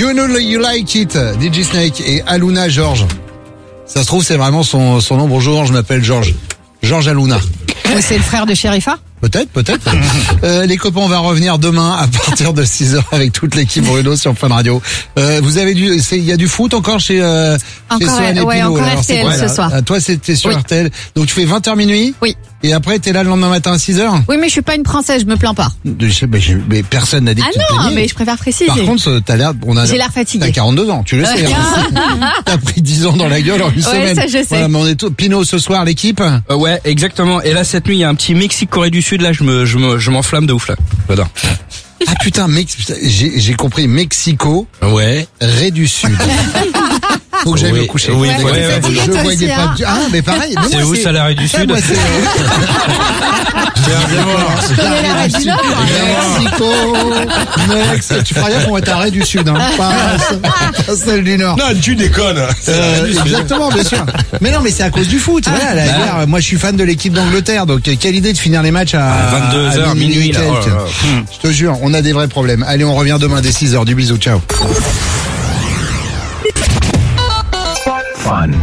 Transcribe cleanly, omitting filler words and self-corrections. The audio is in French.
You Know You Like It, DJ Snake et Aluna George. Ça se trouve, c'est vraiment son nom. Bonjour, je m'appelle George. George Aluna. C'est le frère de Sherifa ? Peut-être. Les copains, on va revenir demain à partir de 6h avec toute l'équipe Bruno sur Fun Radio. Vous avez il y a du foot encore chez Swan et ouais, Pino. encore Alors, RTL quoi, ce soir. Toi, c'était sur Oui. RTL. Donc tu fais 20h minuit. Oui. Et après, t'es là le lendemain matin à 6h. Oui, mais je suis pas une princesse, je me plains pas. Mais personne n'a dit que tu te Ah non, plaignais. mais je préfère préciser. Par contre, J'ai l'air fatiguée. T'as 42 ans, tu le sais. Hein. T'as pris 10 ans dans la gueule en une semaine. Ça je sais. Voilà, mais on est tous. Pino, ce soir, l'équipe. Ouais, exactement. Et là, cette nuit, il y a un petit Mexique-Corée du Sud. Là, je m'enflamme de ouf, là. J'adore. Ah putain, j'ai compris. Mexico, Ouais. Ré du Sud. Faut que j'aille me coucher. Oui, Ouais, ouais, fatigué, Je toi voyais aussi, pas. hein. Ah, mais pareil. Mais C'est moi, où, ça, la Ré du Sud? Moi, c'est. Je connais la Ré du Nord. Mexico, Mexico. Tu feras rien pour être à Ré du Sud, hein. Pas celle du Nord. Non, tu déconnes. Exactement, bien sûr. Mais non, mais c'est à cause du foot. Voilà, la guerre. Moi, je suis fan de l'équipe d'Angleterre. Donc, quelle idée de finir les matchs à 22h, minuit, là. quelques. Oh là là. Je te jure, on a des vrais problèmes. Allez, on revient demain dès 6h. Du bisou, ciao. Fun.